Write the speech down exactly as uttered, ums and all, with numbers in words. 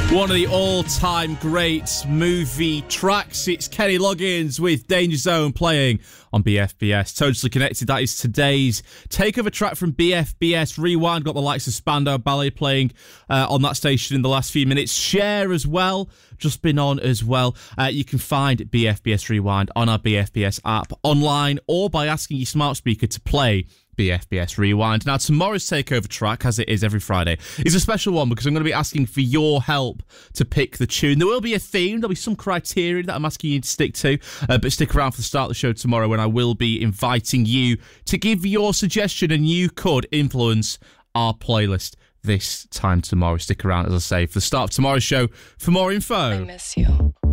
One of the all-time great movie tracks. It's Kenny Loggins with Danger Zone playing on B F B S. Totally Connected, that is today's takeover track from B F B S Rewind. Got the likes of Spandau Ballet playing uh, on that station in the last few minutes. Share as well, just been on as well. Uh, you can find B F B S Rewind on our B F B S app, online, or by asking your smart speaker to play B F B S Rewind. Now, tomorrow's takeover track, as it is every Friday, is a special one because I'm going to be asking for your help to pick the tune. There will be a theme, there'll be some criteria that I'm asking you to stick to, uh, but stick around for the start of the show tomorrow when I will be inviting you to give your suggestion, and you could influence our playlist this time tomorrow. Stick around, as I say, for the start of tomorrow's show for more info. I miss you.